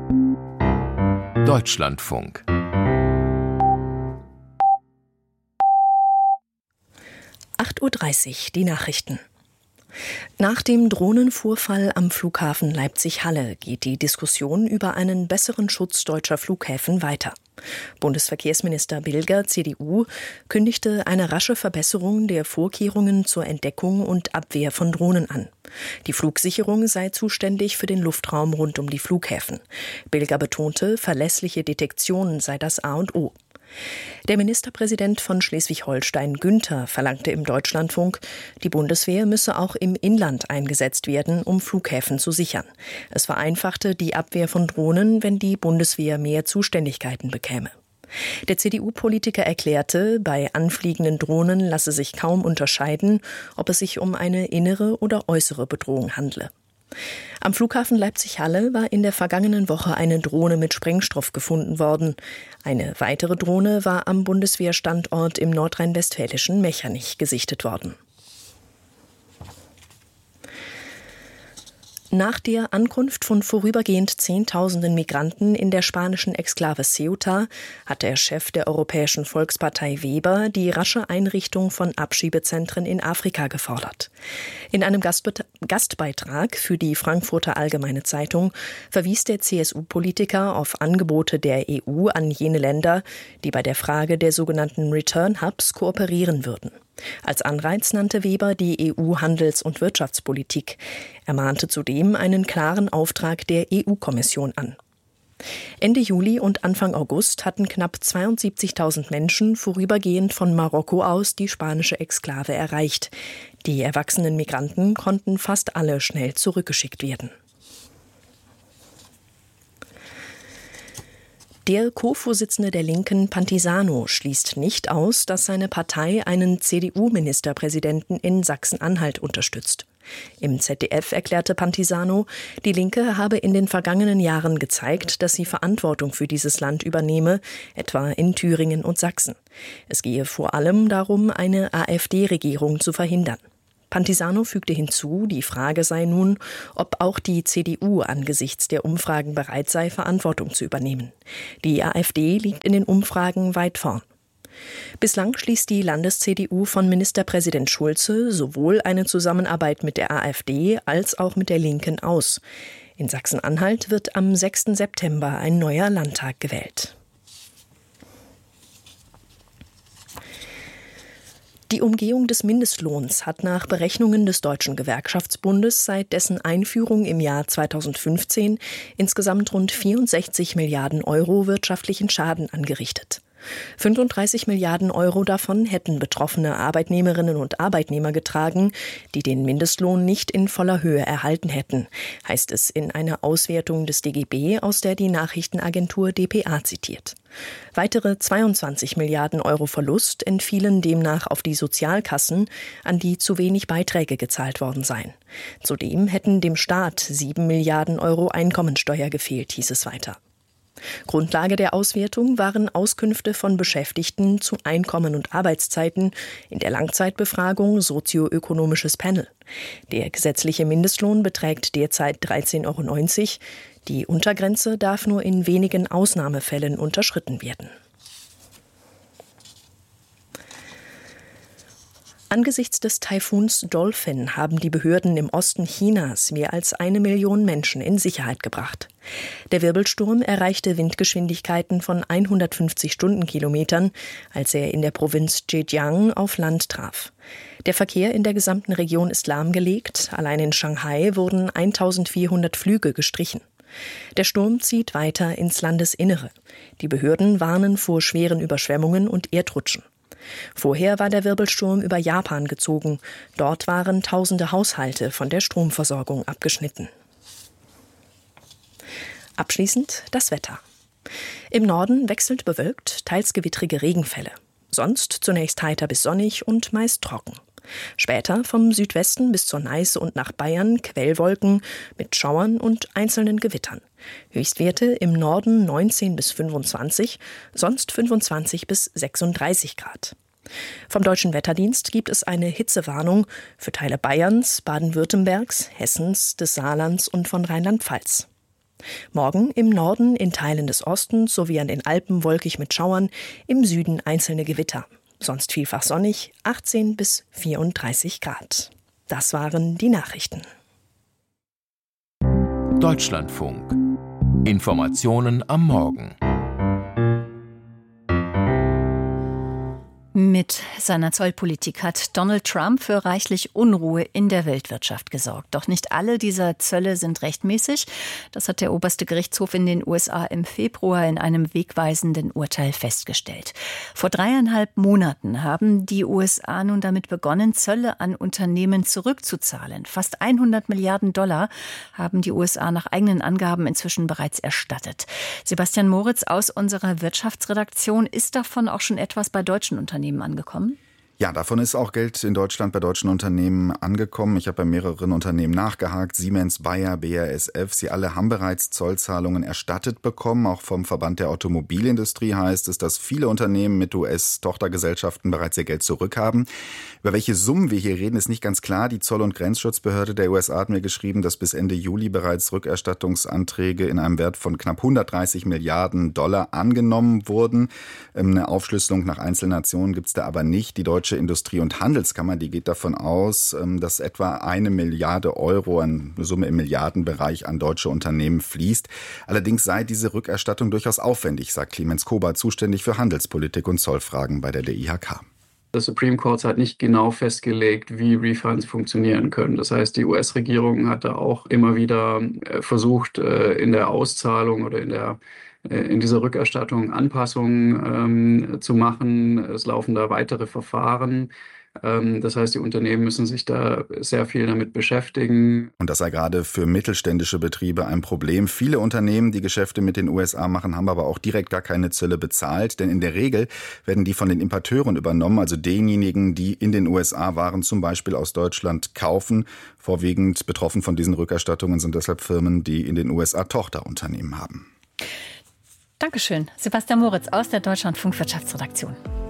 Deutschlandfunk. Uhr 30, die Nachrichten. Nach dem Drohnenvorfall am Flughafen Leipzig-Halle geht die Diskussion über einen besseren Schutz deutscher Flughäfen weiter. Bundesverkehrsminister Bilger, CDU, kündigte eine rasche Verbesserung der Vorkehrungen zur Entdeckung und Abwehr von Drohnen an. Die Flugsicherung sei zuständig für den Luftraum rund um die Flughäfen. Bilger betonte, verlässliche Detektion sei das A und O. Der Ministerpräsident von Schleswig-Holstein, Günther, verlangte im Deutschlandfunk, die Bundeswehr müsse auch im Inland eingesetzt werden, um Flughäfen zu sichern. Es vereinfachte die Abwehr von Drohnen, wenn die Bundeswehr mehr Zuständigkeiten bekäme. Der CDU-Politiker erklärte, bei anfliegenden Drohnen lasse sich kaum unterscheiden, ob es sich um eine innere oder äußere Bedrohung handle. Am Flughafen Leipzig-Halle war in der vergangenen Woche eine Drohne mit Sprengstoff gefunden worden. Eine weitere Drohne war am Bundeswehrstandort im nordrhein-westfälischen Mechernich gesichtet worden. Nach der Ankunft von vorübergehend Zehntausenden Migranten in der spanischen Exklave Ceuta hat der Chef der Europäischen Volkspartei Weber die rasche Einrichtung von Abschiebezentren in Afrika gefordert. In einem Gastbeitrag für die Frankfurter Allgemeine Zeitung verwies der CSU-Politiker auf Angebote der EU an jene Länder, die bei der Frage der sogenannten Return Hubs kooperieren würden. Als Anreiz nannte Weber die EU-Handels- und Wirtschaftspolitik. Er mahnte zudem einen klaren Auftrag der EU-Kommission an. Ende Juli und Anfang August hatten knapp 72.000 Menschen vorübergehend von Marokko aus die spanische Exklave erreicht. Die erwachsenen Migranten konnten fast alle schnell zurückgeschickt werden. Der Co-Vorsitzende der Linken, Pantisano, schließt nicht aus, dass seine Partei einen CDU-Ministerpräsidenten in Sachsen-Anhalt unterstützt. Im ZDF erklärte Pantisano, die Linke habe in den vergangenen Jahren gezeigt, dass sie Verantwortung für dieses Land übernehme, etwa in Thüringen und Sachsen. Es gehe vor allem darum, eine AfD-Regierung zu verhindern. Pantisano fügte hinzu, die Frage sei nun, ob auch die CDU angesichts der Umfragen bereit sei, Verantwortung zu übernehmen. Die AfD liegt in den Umfragen weit vorn. Bislang schließt die Landes-CDU von Ministerpräsident Schulze sowohl eine Zusammenarbeit mit der AfD als auch mit der Linken aus. In Sachsen-Anhalt wird am 6. September ein neuer Landtag gewählt. Die Umgehung des Mindestlohns hat nach Berechnungen des Deutschen Gewerkschaftsbundes seit dessen Einführung im Jahr 2015 insgesamt rund 64 Milliarden Euro wirtschaftlichen Schaden angerichtet. 35 Milliarden Euro davon hätten betroffene Arbeitnehmerinnen und Arbeitnehmer getragen, die den Mindestlohn nicht in voller Höhe erhalten hätten, heißt es in einer Auswertung des DGB, aus der die Nachrichtenagentur dpa zitiert. Weitere 22 Milliarden Euro Verlust entfielen demnach auf die Sozialkassen, an die zu wenig Beiträge gezahlt worden seien. Zudem hätten dem Staat 7 Milliarden Euro Einkommensteuer gefehlt, hieß es weiter. Grundlage der Auswertung waren Auskünfte von Beschäftigten zu Einkommen und Arbeitszeiten in der Langzeitbefragung Sozioökonomisches Panel. Der gesetzliche Mindestlohn beträgt derzeit 13,90 €. Die Untergrenze darf nur in wenigen Ausnahmefällen unterschritten werden. Angesichts des Taifuns Dolphin haben die Behörden im Osten Chinas mehr als 1 Million Menschen in Sicherheit gebracht. Der Wirbelsturm erreichte Windgeschwindigkeiten von 150 Stundenkilometern, als er in der Provinz Zhejiang auf Land traf. Der Verkehr in der gesamten Region ist lahmgelegt. Allein in Shanghai wurden 1400 Flüge gestrichen. Der Sturm zieht weiter ins Landesinnere. Die Behörden warnen vor schweren Überschwemmungen und Erdrutschen. Vorher war der Wirbelsturm über Japan gezogen. Dort waren tausende Haushalte von der Stromversorgung abgeschnitten. Abschließend das Wetter. Im Norden wechselnd bewölkt, teils gewittrige Regenfälle. Sonst zunächst heiter bis sonnig und meist trocken. Später vom Südwesten bis zur Neiße und nach Bayern Quellwolken mit Schauern und einzelnen Gewittern. Höchstwerte im Norden 19 bis 25, sonst 25 bis 36 Grad. Vom Deutschen Wetterdienst gibt es eine Hitzewarnung für Teile Bayerns, Baden-Württembergs, Hessens, des Saarlands und von Rheinland-Pfalz. Morgen im Norden, in Teilen des Ostens sowie an den Alpen wolkig mit Schauern, im Süden einzelne Gewitter. Sonst vielfach sonnig, 18 bis 34 Grad. Das waren die Nachrichten. Deutschlandfunk. Informationen am Morgen. Mit seiner Zollpolitik hat Donald Trump für reichlich Unruhe in der Weltwirtschaft gesorgt. Doch nicht alle dieser Zölle sind rechtmäßig. Das hat der oberste Gerichtshof in den USA im Februar in einem wegweisenden Urteil festgestellt. Vor 3,5 Monaten haben die USA nun damit begonnen, Zölle an Unternehmen zurückzuzahlen. Fast 100 Milliarden Dollar haben die USA nach eigenen Angaben inzwischen bereits erstattet. Sebastian Moritz aus unserer Wirtschaftsredaktion, ist davon auch schon etwas bei deutschen Unternehmen angekommen? Ja, davon ist auch Geld in Deutschland bei deutschen Unternehmen angekommen. Ich habe bei mehreren Unternehmen nachgehakt. Siemens, Bayer, BASF, sie alle haben bereits Zollzahlungen erstattet bekommen. Auch vom Verband der Automobilindustrie heißt es, dass viele Unternehmen mit US-Tochtergesellschaften bereits ihr Geld zurückhaben. Über welche Summen wir hier reden, ist nicht ganz klar. Die Zoll- und Grenzschutzbehörde der USA hat mir geschrieben, dass bis Ende Juli bereits Rückerstattungsanträge in einem Wert von knapp 130 Milliarden Dollar angenommen wurden. Eine Aufschlüsselung nach Einzelnationen gibt es da aber nicht. Die Deutsche Industrie- und Handelskammer, die geht davon aus, dass etwa 1 Milliarde Euro, eine Summe im Milliardenbereich, an deutsche Unternehmen fließt. Allerdings sei diese Rückerstattung durchaus aufwendig, sagt Clemens Kober, zuständig für Handelspolitik und Zollfragen bei der DIHK. Das Supreme Court hat nicht genau festgelegt, wie Refunds funktionieren können. Das heißt, die US-Regierung hat da auch immer wieder versucht, in der Auszahlung oder in dieser Rückerstattung Anpassungen zu machen. Es laufen da weitere Verfahren. Das heißt, die Unternehmen müssen sich da sehr viel damit beschäftigen. Und das sei gerade für mittelständische Betriebe ein Problem. Viele Unternehmen, die Geschäfte mit den USA machen, haben aber auch direkt gar keine Zölle bezahlt. Denn in der Regel werden die von den Importeuren übernommen, also denjenigen, die in den USA Waren zum Beispiel aus Deutschland kaufen. Vorwiegend betroffen von diesen Rückerstattungen sind deshalb Firmen, die in den USA Tochterunternehmen haben. Dankeschön, Sebastian Moritz aus der Deutschlandfunk Wirtschaftsredaktion.